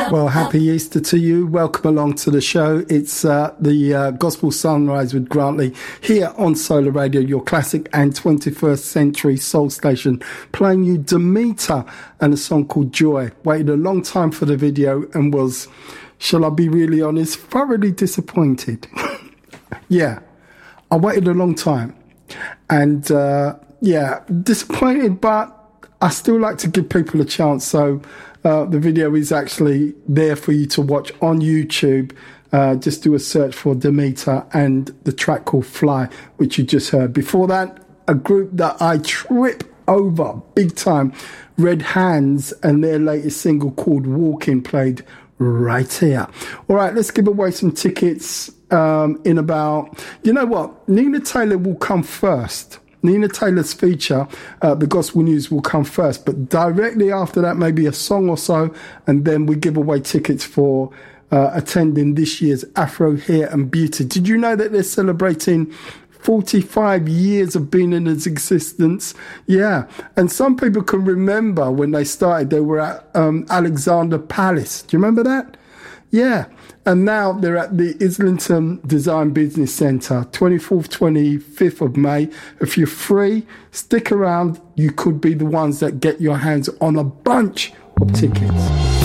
Well, happy Easter to you. Welcome along to the show. It's the Gospel Sunrise with Grantley here on Solar Radio, your classic and 21st century soul station, playing you Demeter and a song called Joy. Waited a long time for the video and was, shall I be really honest, thoroughly disappointed. Yeah, I waited a long time and disappointed, but I still like to give people a chance. So the video is actually there for you to watch on YouTube. Just do a search for Demeter and the track called Fly, which you just heard. Before that, a group that I trip over big time, Red Hands, and their latest single called Walking, played right here. All right, let's give away some tickets in about, you know what, Nina Taylor will come first. Nina Taylor's feature, the Gospel News, will come first, but directly after that, maybe a song or so, and then we give away tickets for attending this year's Afro Hair and Beauty. Did you know that they're celebrating 45 years of being in its existence? Yeah, and some people can remember when they started, they were at Alexander Palace. Do you remember that? Yeah, and now they're at the Islington Design Business Centre, 24th, 25th of May. If you're free, stick around. You could be the ones that get your hands on a bunch of tickets.